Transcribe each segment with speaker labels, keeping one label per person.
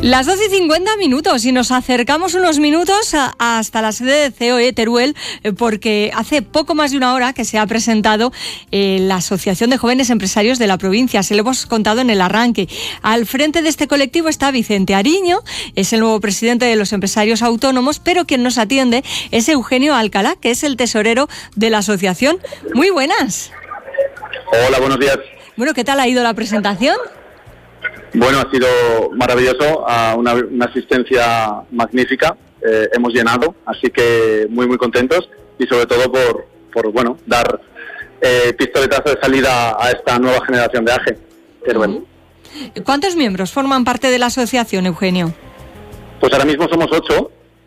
Speaker 1: Las 12:50 y nos acercamos unos minutos hasta la sede de COE Teruel, porque hace poco más de una hora que se ha presentado la Asociación de Jóvenes Empresarios de la provincia. Se lo hemos contado en el arranque. Al frente de este colectivo está Vicente Ariño, es el nuevo presidente de los empresarios autónomos, pero quien nos atiende es Eugenio Alcalá, que es el tesorero de la asociación. Muy buenas.
Speaker 2: Hola, buenos días.
Speaker 1: Bueno, ¿qué tal ha ido la presentación?
Speaker 2: Bueno, ha sido maravilloso, una asistencia magnífica, hemos llenado, así que muy contentos y sobre todo por dar pistoletazo de salida a esta nueva generación de AGE. Teruel.
Speaker 1: ¿Cuántos miembros forman parte de la asociación, Eugenio?
Speaker 2: Pues ahora mismo somos 8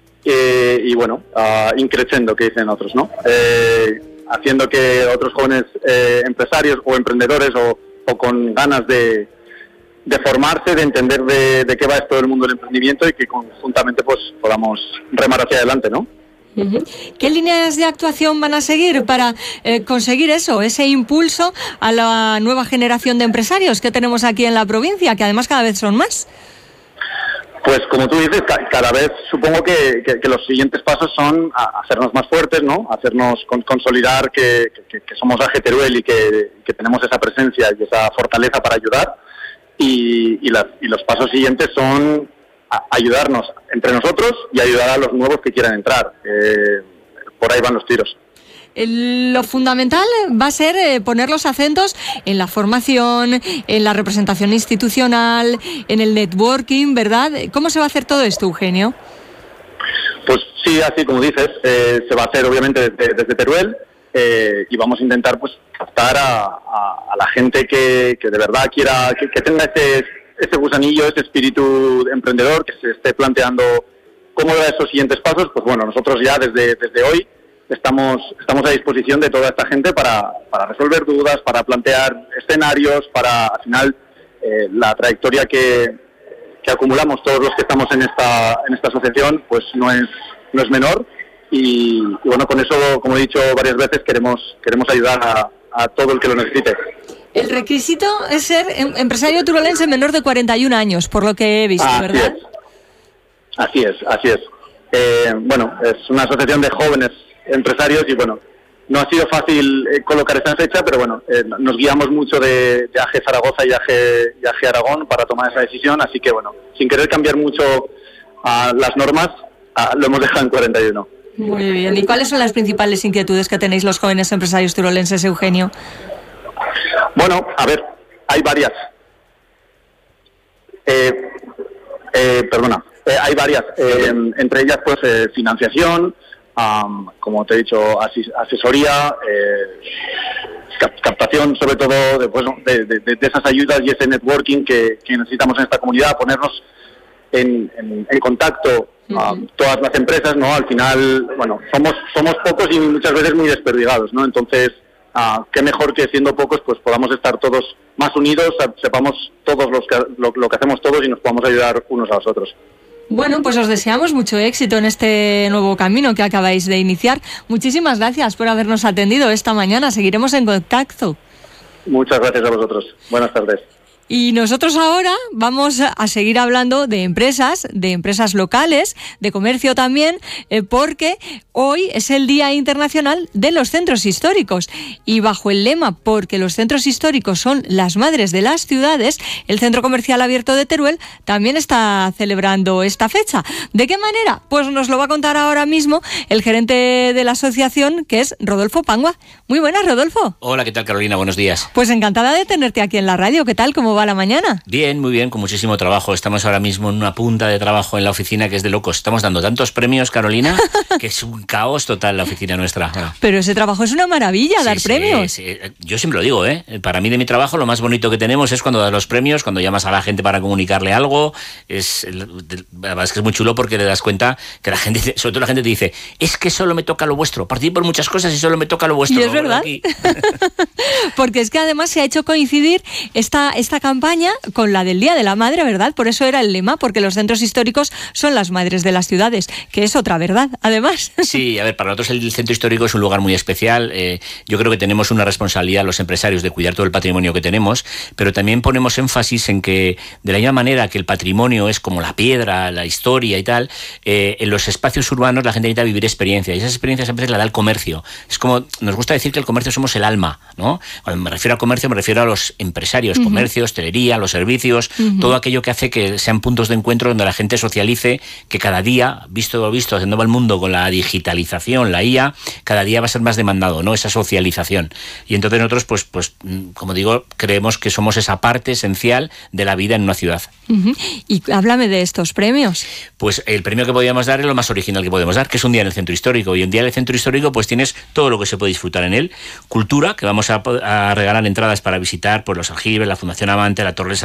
Speaker 2: increciendo, que dicen otros, ¿no? Haciendo que otros jóvenes empresarios o emprendedores o con ganas de formarse, de entender de qué va esto del mundo del emprendimiento y que conjuntamente pues podamos remar hacia adelante, ¿no?
Speaker 1: ¿Qué líneas de actuación van a seguir para conseguir ese impulso a la nueva generación de empresarios que tenemos aquí en la provincia, que además cada vez son más?
Speaker 2: Pues como tú dices, cada vez supongo que los siguientes pasos son hacernos más fuertes, ¿no? Hacernos consolidar que somos AGE Teruel y que tenemos esa presencia y esa fortaleza para ayudar. Y los pasos siguientes son ayudarnos entre nosotros y ayudar a los nuevos que quieran entrar. Por ahí van los tiros.
Speaker 1: Lo fundamental va a ser poner los acentos en la formación, en la representación institucional, en el networking, ¿verdad? ¿Cómo se va a hacer todo esto, Eugenio?
Speaker 2: Pues sí, así como dices, se va a hacer obviamente desde Teruel. Y vamos a intentar pues captar a la gente que de verdad quiera, que tenga ese gusanillo, ese espíritu emprendedor, que se esté planteando cómo dar esos siguientes pasos. Pues bueno, nosotros ya desde hoy estamos a disposición de toda esta gente para resolver dudas, para plantear escenarios, para al final la trayectoria que acumulamos todos los que estamos en esta asociación pues no es menor. Y bueno, con eso, como he dicho varias veces, queremos ayudar a todo el que lo necesite.
Speaker 1: El requisito es ser empresario turolense menor de 41 años, por lo que he visto, ¿verdad?
Speaker 2: Así es. Es una asociación de jóvenes empresarios y bueno, no ha sido fácil colocar esa fecha, pero bueno, nos guiamos mucho de AGE Zaragoza y AGE Aragón para tomar esa decisión, así que bueno, sin querer cambiar mucho las normas, lo hemos dejado en 41.
Speaker 1: Muy bien. ¿Y cuáles son las principales inquietudes que tenéis los jóvenes empresarios turolenses, Eugenio?
Speaker 2: Bueno, a ver, hay varias. Hay varias. Entre ellas, pues, financiación, como te he dicho, asesoría, captación, sobre todo, de esas ayudas y ese networking que necesitamos en esta comunidad, ponernos en contacto todas las empresas, ¿no? Al final, bueno, somos pocos y muchas veces muy desperdigados, ¿no? Entonces, qué mejor que siendo pocos, pues podamos estar todos más unidos, sepamos todos lo que hacemos todos y nos podamos ayudar unos a los otros.
Speaker 1: Bueno, pues os deseamos mucho éxito en este nuevo camino que acabáis de iniciar. Muchísimas gracias por habernos atendido esta mañana. Seguiremos en contacto.
Speaker 2: Muchas gracias a vosotros. Buenas tardes.
Speaker 1: Y nosotros ahora vamos a seguir hablando de empresas locales, de comercio también, porque hoy es el Día Internacional de los Centros Históricos. Y bajo el lema "Porque los centros históricos son las madres de las ciudades", el Centro Comercial Abierto de Teruel también está celebrando esta fecha. ¿De qué manera? Pues nos lo va a contar ahora mismo el gerente de la asociación, que es Rodolfo Pangua. Muy buenas, Rodolfo.
Speaker 3: Hola, ¿qué tal, Carolina? Buenos días.
Speaker 1: Pues encantada de tenerte aquí en la radio. ¿Qué tal? ¿Cómo va la mañana?
Speaker 3: Bien, muy bien, con muchísimo trabajo. Estamos ahora mismo en una punta de trabajo en la oficina que es de locos. Estamos dando tantos premios, Carolina, que es un caos total la oficina nuestra. Bueno.
Speaker 1: Pero ese trabajo es una maravilla, dar premios.
Speaker 3: Sí. Yo siempre lo digo, para mí de mi trabajo lo más bonito que tenemos es cuando das los premios, cuando llamas a la gente para comunicarle algo. La verdad es que es muy chulo porque te das cuenta que la gente, sobre todo la gente te dice, es que solo me toca lo vuestro. Participo en muchas cosas y solo me toca lo vuestro.
Speaker 1: Y es verdad. Porque es que además se ha hecho coincidir esta campaña con la del Día de la Madre, ¿verdad? Por eso era el lema, porque los centros históricos son las madres de las ciudades, que es otra verdad, además.
Speaker 3: Sí, a ver, para nosotros el centro histórico es un lugar muy especial. Yo creo que tenemos una responsabilidad los empresarios de cuidar todo el patrimonio que tenemos, pero también ponemos énfasis en que, de la misma manera que el patrimonio es como la piedra, la historia y tal, en los espacios urbanos la gente necesita vivir experiencias, y esas experiencias a veces la da el comercio. Es como, nos gusta decir que el comercio somos el alma, ¿no? Cuando me refiero a comercio me refiero a los empresarios, comercio, hostelería, los servicios, todo aquello que hace que sean puntos de encuentro donde la gente socialice, que cada día, visto lo visto, haciendo el mundo con la digitalización, la IA, cada día va a ser más demandado, ¿no? Esa socialización. Y entonces nosotros, pues como digo, creemos que somos esa parte esencial de la vida en una ciudad.
Speaker 1: Y háblame de estos premios.
Speaker 3: Pues el premio que podíamos dar es lo más original que podemos dar, que es un día en el centro histórico. Y un día en el centro histórico pues tienes todo lo que se puede disfrutar en él. Cultura, que vamos a regalar entradas para visitar pues, los aljibes, la Fundación Amante, la Torre